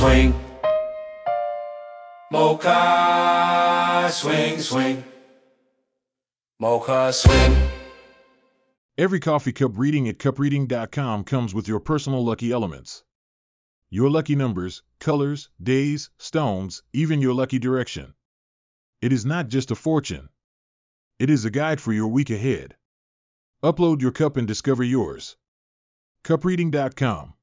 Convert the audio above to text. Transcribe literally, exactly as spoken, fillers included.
Swing. Mocha swing, swing. Mocha swing. Every coffee cup reading at cup reading dot com comes with your personal lucky elements. Your lucky numbers, colors, days, stones, even your lucky direction. It is not just a fortune. It is a guide for your week ahead. Upload your cup and discover yours. cup reading dot com